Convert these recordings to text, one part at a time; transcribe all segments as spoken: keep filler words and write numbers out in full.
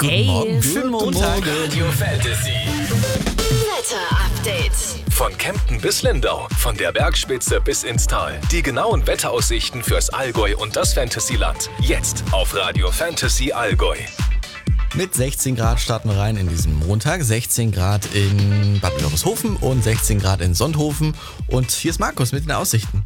Guten Hey. Morgen, schönen Montag. Radio Fantasy. Wetter-Update. Von Kempten bis Lindau, von der Bergspitze bis ins Tal. Die genauen Wetteraussichten fürs Allgäu und das Fantasyland. Jetzt auf Radio Fantasy Allgäu. Mit sechzehn Grad starten wir rein in diesen Montag. sechzehn Grad in Bad Wörishofen und sechzehn Grad in Sonthofen. Und hier ist Markus mit den Aussichten.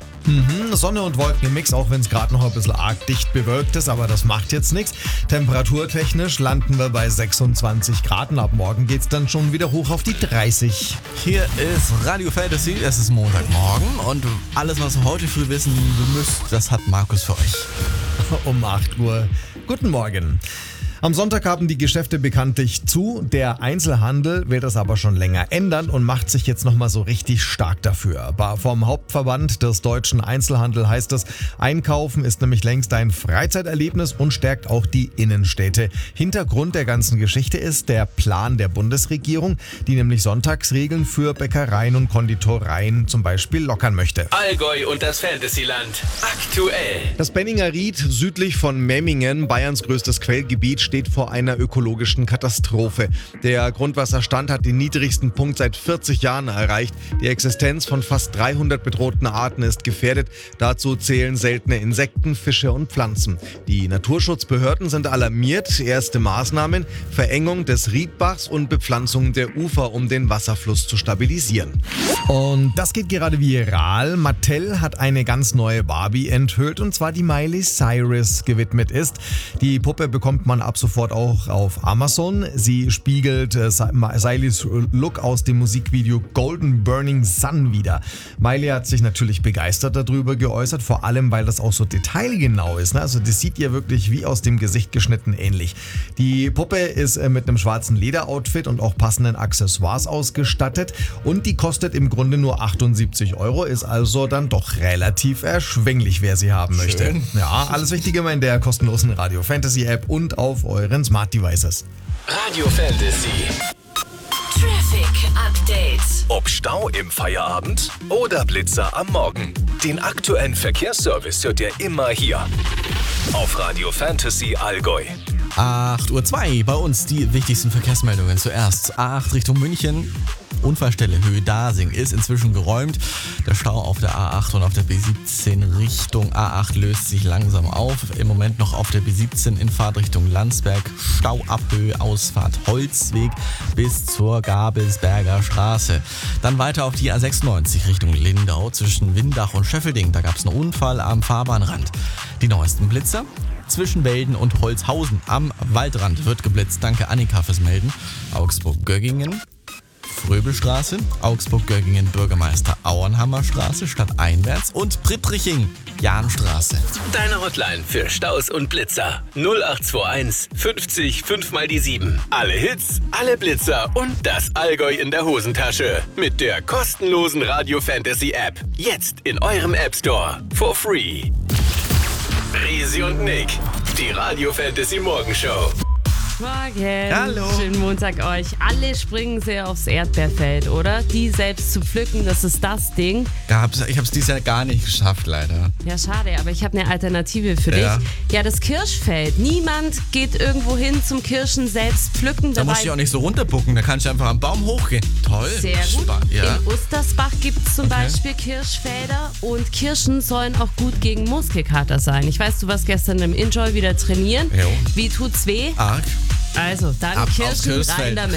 Mhm, Sonne und Wolken im Mix, auch wenn es gerade noch ein bisschen arg dicht bewölkt ist, aber das macht jetzt nichts. Temperaturtechnisch landen wir bei sechsundzwanzig Grad und ab morgen geht es dann schon wieder hoch auf die dreißig. Hier ist Radio Fantasy, es ist Montagmorgen und alles, was ihr heute früh wissen müsst, das hat Markus für euch. Um acht Uhr. Guten Morgen. Am Sonntag haben die Geschäfte bekanntlich zu. Der Einzelhandel will das aber schon länger ändern und macht sich jetzt nochmal so richtig stark dafür. Aber vom Hauptverband des deutschen Einzelhandels heißt es, Einkaufen ist nämlich längst ein Freizeiterlebnis und stärkt auch die Innenstädte. Hintergrund der ganzen Geschichte ist der Plan der Bundesregierung, die nämlich Sonntagsregeln für Bäckereien und Konditoreien zum Beispiel lockern möchte. Allgäu und das Fantasyland. Aktuell. Das Benninger Ried südlich von Memmingen, Bayerns größtes Quellgebiet, steht vor einer ökologischen Katastrophe. Der Grundwasserstand hat den niedrigsten Punkt seit vierzig Jahren erreicht. Die Existenz von fast dreihundert bedrohten Arten ist gefährdet. Dazu zählen seltene Insekten, Fische und Pflanzen. Die Naturschutzbehörden sind alarmiert. Erste Maßnahmen: Verengung des Riedbachs und Bepflanzung der Ufer, um den Wasserfluss zu stabilisieren. Und das geht gerade viral. Mattel hat eine ganz neue Barbie enthüllt, und zwar die Miley Cyrus gewidmet ist. Die Puppe bekommt man ab sofort auch auf Amazon. Sie spiegelt äh, Miley's Look aus dem Musikvideo Golden Burning Sun wider. Miley hat sich natürlich begeistert darüber geäußert, vor allem weil das auch so detailgenau ist. Ne? Also das sieht ihr wirklich wie aus dem Gesicht geschnitten ähnlich. Die Puppe ist äh, mit einem schwarzen Lederoutfit und auch passenden Accessoires ausgestattet und die kostet im Grunde nur achtundsiebzig Euro, ist also dann doch relativ erschwinglich, wer sie haben möchte. Schön. Ja, alles Wichtige in der kostenlosen Radio Fantasy App und auf euren Smart Devices. Radio Fantasy. Traffic Update. Ob Stau im Feierabend oder Blitzer am Morgen. Den aktuellen Verkehrsservice hört ihr immer hier. Auf Radio Fantasy Allgäu. acht Uhr zwei, bei uns die wichtigsten Verkehrsmeldungen. Zuerst A acht Richtung München. Unfallstelle Höhe Dasing ist inzwischen geräumt. Der Stau auf der A acht und auf der B siebzehn Richtung A acht löst sich langsam auf. Im Moment noch auf der B siebzehn in Fahrtrichtung Landsberg. Stau ab Höhe Ausfahrt Holzweg bis zur Gabelsberger Straße. Dann weiter auf die A sechsundneunzig Richtung Lindau zwischen Windach und Scheffelding. Da gab es einen Unfall am Fahrbahnrand. Die neuesten Blitzer. Zwischen Welden und Holzhausen am Waldrand wird geblitzt. Danke Annika fürs Melden. Augsburg-Göggingen. Fröbelstraße, Augsburg-Göggingen, Bürgermeister Auernhammer-Straße, stadteinwärts und Prittριching, Jahnstraße. Deine Hotline für Staus und Blitzer. null acht zwei eins fünfzig fünf mal die sieben. Alle Hits, alle Blitzer und das Allgäu in der Hosentasche. Mit der kostenlosen Radio Fantasy App. Jetzt in eurem App Store. For free. Resi und Nick. Die Radio Fantasy Morgenshow. Morgen. Hallo. Schönen Montag euch. Alle springen sehr aufs Erdbeerfeld, oder? Die selbst zu pflücken, das ist das Ding. Gab's, ich habe es dieses Jahr gar nicht geschafft, leider. Ja, schade, aber ich habe eine Alternative für Ja. dich. Ja, das Kirschfeld. Niemand geht irgendwo hin zum Kirschen selbst pflücken. Da musst du ja auch nicht so runterpucken, da kannst du einfach am Baum hochgehen. Toll. Sehr gut. Spa- Ja. In Ustersbach gibt es zum Okay. Beispiel Kirschfelder und Kirschen sollen auch gut gegen Muskelkater sein. Ich weiß, du warst gestern im Enjoy wieder trainieren. Jo. Wie tut's weh? Arg. Also, dann Ab aufs Kirschen Kirschfeld. rein damit.